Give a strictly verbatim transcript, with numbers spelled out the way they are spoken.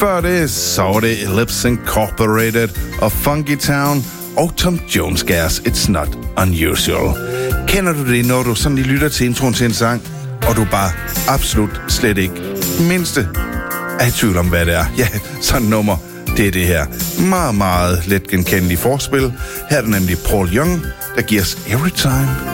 Før det, så var det Ellipse Incorporated og Funky Town og Tom Jones Gas, It's Not Unusual. Kender du det, når du sådan lige lytter til introen til en sang, og du bare absolut slet ikke mindste er i tvivl om, hvad det er? Ja, sådan et nummer, det er det her. Meget, meget let genkendelige forspil. Her er det nemlig Paul Young, der giver os Every Time